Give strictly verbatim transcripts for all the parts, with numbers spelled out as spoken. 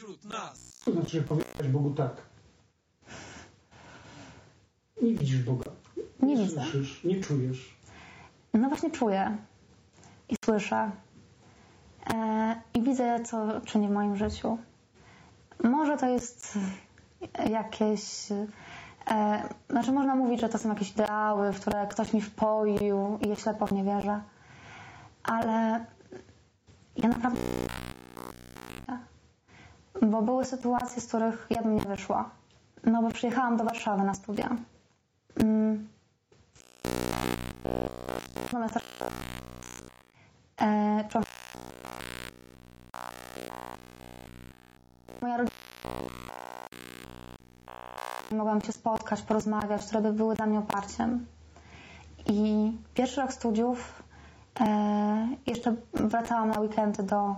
wśród nas. To znaczy powiedzieć Bogu tak. Nie widzisz Boga. Nie, nie widzę. Słyszysz, nie czujesz. No właśnie czuję i słyszę. E, I widzę, co czyni w moim życiu. Może to jest jakieś... E, znaczy można mówić, że to są jakieś ideały, w które ktoś mi wpoił i ja ślepo w nie wierzę. Ale ja naprawdę... Bo były sytuacje, z których ja bym nie wyszła. No bo przyjechałam do Warszawy na studia. Mm. Natomiast e, moja rodzina, mogłam się spotkać, porozmawiać, które by były dla mnie oparciem. I pierwszy rok studiów e, jeszcze wracałam na weekendy do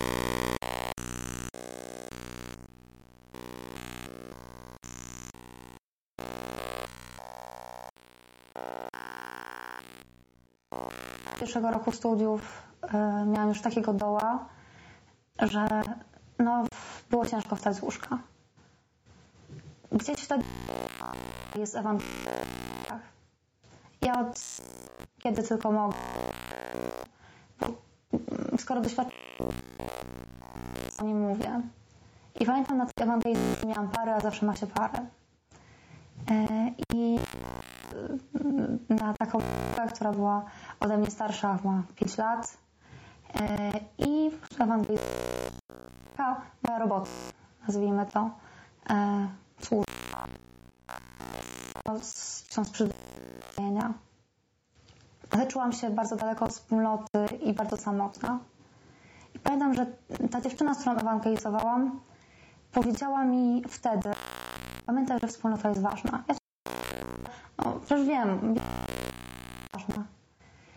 pierwszego roku studiów e, miałam już takiego doła, że no, było ciężko wstać z łóżka. Gdzieś wtedy jest ewangelia. Ja od kiedy tylko mogę. Bo skoro doświadczam, o nim mówię. I pamiętam, na tej ewangelii miałam parę, a zawsze ma się parę. E, I na taką, która była ode mnie starsza, ma pięć lat. E, I ewangelii moja robota, nazwijmy to, e, służba. Ksiądz przyzwyczajenia. Ale czułam się bardzo daleko od wspólnoty i bardzo samotna. I pamiętam, że ta dziewczyna, z którą ewangelizowałam, powiedziała mi wtedy: pamiętaj, że wspólnota jest ważna. Ja no, przecież wiem, ważna.